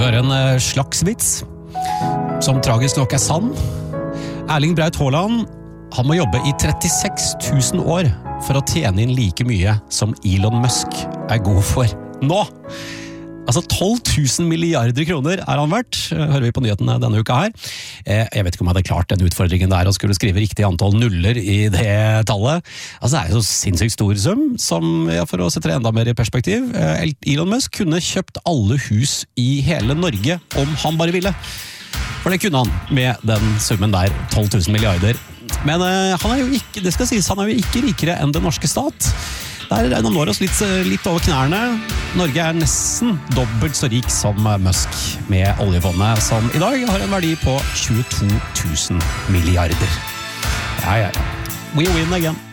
høre en slags vits, som tragisk nok sann. Erling Braut Haaland, han må jobbe i 36 000 år for å tjene inn like mye som Elon Musk god for nå. Altså 12 000 milliarder kroner han verdt, hører vi på nyhetene denne uka her. Jeg vet ikke om jeg hadde klart den utfordringen der, å skulle skrive riktig antall nuller i det tallet. Altså det jo så sinnssykt stor sum, som, for å sette det enda mer i perspektiv, Elon Musk kunne kjøpt alle hus i hele Norge om han bare ville. For det kunne han med den summen der, 12 000 milliarder. Men han jo ikke, det skal sies, han jo ikke rikere enn den norske stat. Der når oss litt over knærne. Norge nesten dobbelt så rik som Musk med oljefondet, som i dag har en verdi på 22 000 milliarder. Ja. We win again.